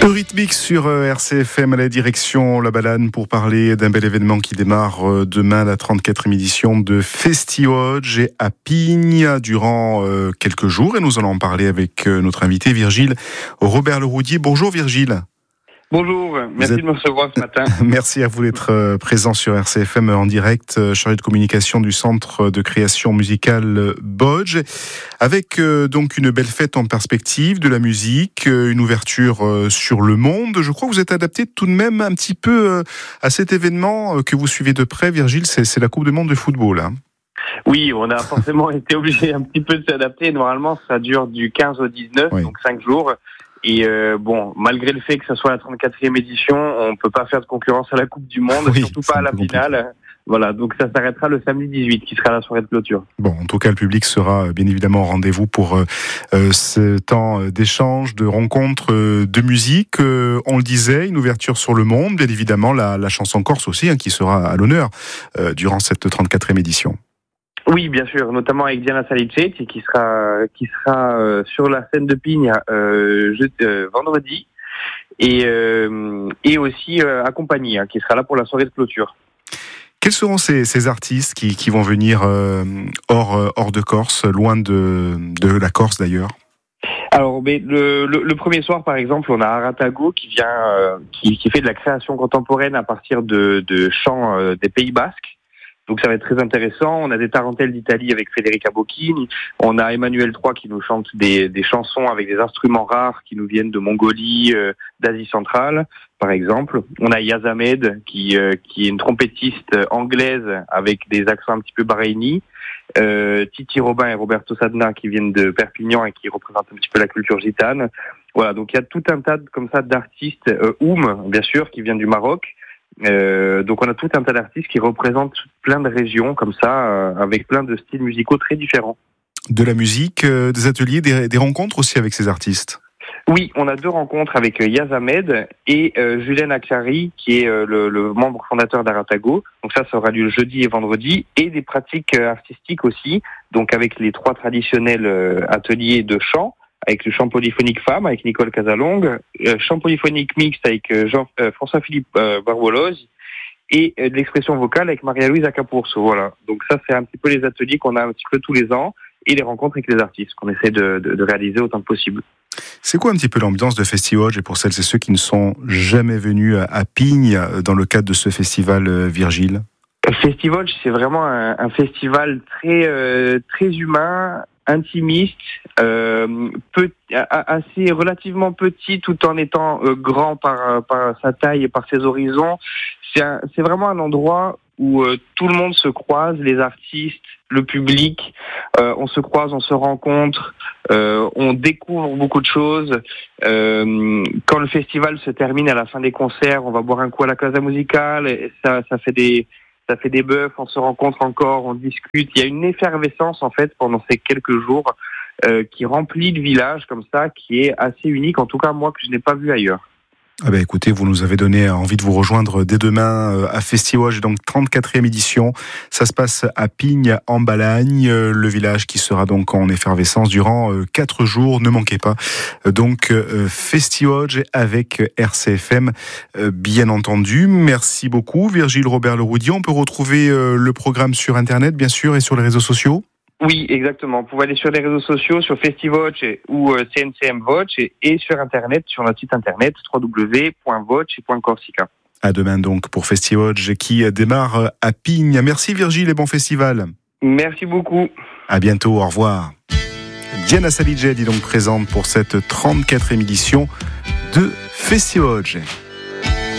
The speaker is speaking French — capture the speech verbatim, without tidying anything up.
Eurythmics sur R C F M à la direction La Balane pour parler d'un bel événement qui démarre demain, la trente-quatrième édition de Festi-Oggi à Pignes durant quelques jours. Et nous allons en parler avec notre invité Virgile Robert Leroudier. Bonjour Virgile. Bonjour, merci êtes... de me recevoir ce matin. Merci à vous d'être présent sur R C F M en direct, chargé de communication du Centre de création musicale Bodge, avec euh, donc une belle fête en perspective, de la musique, euh, une ouverture euh, sur le monde. Je crois que vous êtes adapté tout de même un petit peu euh, à cet événement euh, que vous suivez de près, Virgile, c'est, c'est la Coupe du Monde de football. Hein. Oui, on a forcément été obligé un petit peu de s'adapter. Normalement, ça dure du quinze au dix-neuf, oui. Donc cinq jours. Et euh, bon, malgré le fait que ce soit la trente-quatrième édition, on peut pas faire de concurrence à la Coupe du Monde, oui, surtout pas à la finale. Compliqué. Voilà, donc ça s'arrêtera le samedi dix-huit, qui sera la soirée de clôture. Bon, en tout cas, le public sera bien évidemment au rendez-vous pour euh, ce temps d'échange, de rencontres, euh, de musique. Euh, on le disait, une ouverture sur le monde, bien évidemment, la, la chanson corse aussi, hein, qui sera à l'honneur euh, durant cette trente-quatrième édition. Oui, bien sûr, notamment avec Diana Salicetti qui sera qui sera euh, sur la scène de Pignes euh, je, euh, vendredi et euh, et aussi euh, accompagnée, hein, qui sera là pour la soirée de clôture. Quels seront ces, ces artistes qui qui vont venir euh, hors hors de Corse, loin de de la Corse d'ailleurs? Alors, mais le, le, le premier soir, par exemple, on a Aratago qui vient euh, qui qui fait de la création contemporaine à partir de de chants euh, des Pays Basques. Donc ça va être très intéressant. On a des tarentelles d'Italie avec Federica Bocchini. On a Emmanuel trois qui nous chante des, des chansons avec des instruments rares qui nous viennent de Mongolie, euh, d'Asie centrale, par exemple. On a Yazamed qui, euh, qui est une trompettiste anglaise avec des accents un petit peu bahreïnis. Euh, Titi Robin et Roberto Sadna qui viennent de Perpignan et qui représentent un petit peu la culture gitane. Voilà, donc il y a tout un tas de, comme ça d'artistes. Euh, Oum, bien sûr, qui vient du Maroc. Euh, donc on a tout un tas d'artistes qui représentent plein de régions comme ça, euh, avec plein de styles musicaux très différents. De la musique, euh, des ateliers, des, des rencontres aussi avec ces artistes. Oui, on a deux rencontres avec euh, Yazamed et euh, Julien Akshari, qui est euh, le, le membre fondateur d'Aratago. Donc ça, ça aura lieu le jeudi et vendredi, et des pratiques euh, artistiques aussi, donc avec les trois traditionnels euh, ateliers de chant, avec le chant polyphonique femme, avec Nicole Casalongue, euh, chant polyphonique mixte avec euh, Jean, euh, François-Philippe euh, Barbolose, et euh, de l'expression vocale avec Maria-Louise Acapurso. Voilà. Donc ça, c'est un petit peu les ateliers qu'on a un petit peu tous les ans, et les rencontres avec les artistes qu'on essaie de, de, de réaliser autant que possible. C'est quoi un petit peu l'ambiance de Festi-Oggi, et pour celles et ceux qui ne sont jamais venus à, à Pignes dans le cadre de ce festival, euh, Virgile? Festi-Oggi, c'est vraiment un, un festival très, euh, très humain, intimiste, euh, peu, assez relativement petit tout en étant euh, grand par, par sa taille et par ses horizons. C'est, un, c'est vraiment un endroit où euh, tout le monde se croise, les artistes, le public, euh, on se croise, on se rencontre, euh, on découvre beaucoup de choses. Euh, quand le festival se termine à la fin des concerts, on va boire un coup à la Casa Musicale, et ça, ça fait des... Ça fait des bœufs, on se rencontre encore, on discute. Il y a une effervescence en fait pendant ces quelques jours euh, qui remplit le village comme ça, qui est assez unique, en tout cas moi que je n'ai pas vu ailleurs. Ah ben écoutez, vous nous avez donné envie de vous rejoindre dès demain à Festi-Oggi, donc trente-quatrième édition. Ça se passe à Pignes en Balagne, le village qui sera donc en effervescence durant quatre jours. Ne manquez pas donc Festi-Oggi avec R C F M, bien entendu. Merci beaucoup Virgile Robert Leroudier. On peut retrouver le programme sur Internet bien sûr et sur les réseaux sociaux. Oui, exactement. Vous pouvez aller sur les réseaux sociaux, sur Festi-Oggi ou euh, C N C M Voce et sur Internet, sur notre site Internet w w w point voce point corsica. À demain donc pour Festi-Oggi qui démarre à Pignes. Merci Virgile et bon festival. Merci beaucoup. À bientôt, au revoir. Diana Salicetti est donc présente pour cette trente-quatrième édition de Festi-Oggi.